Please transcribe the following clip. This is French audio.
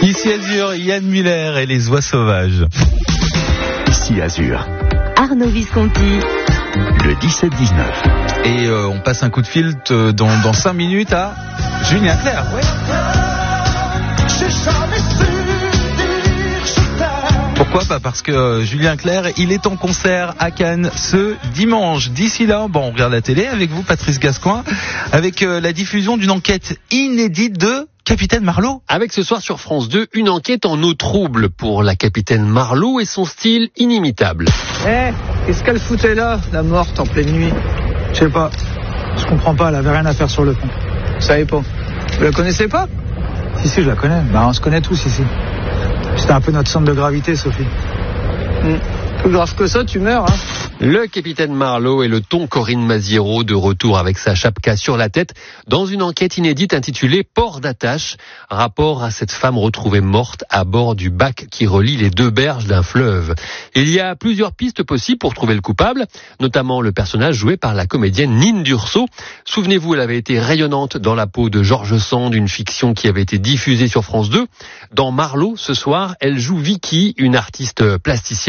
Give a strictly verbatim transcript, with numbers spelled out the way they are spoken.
Ici Azur, Yann Muller et les oies sauvages. Ici Azur, Arnaud Visconti, le dix-sept dix-neuf. Et euh, on passe un coup de fil dans, dans cinq minutes à Julien Clerc. Ouais. Pourquoi pas? Parce que euh, Julien Clerc, il est en concert à Cannes ce dimanche. D'ici là, bon, on regarde la télé avec vous, Patrice Gascoigne, avec euh, la diffusion d'une enquête inédite de Capitaine Marlowe. Avec ce soir sur France deux, une enquête en eau trouble pour la Capitaine Marlowe et son style inimitable. Eh, hey, qu'est-ce qu'elle foutait là, la morte en pleine nuit? Je sais pas. Je comprends pas, elle avait rien à faire sur le pont. Vous savez pas? Vous la connaissez pas? Si, si, je la connais. Bah, on se connaît tous ici. C'était un peu notre centre de gravité, Sophie. Mmh. Plus grave que ça, tu meurs, hein. Le Capitaine Marlowe et le ton Corinne Maziero de retour avec sa chapka sur la tête dans une enquête inédite intitulée Port d'attache, rapport à cette femme retrouvée morte à bord du bac qui relie les deux berges d'un fleuve. Il y a plusieurs pistes possibles pour trouver le coupable, notamment le personnage joué par la comédienne Nine Durso. Souvenez-vous, elle avait été rayonnante dans la peau de George Sand, une fiction qui avait été diffusée sur France deux. Dans Marlowe, ce soir, elle joue Vicky, une artiste plasticienne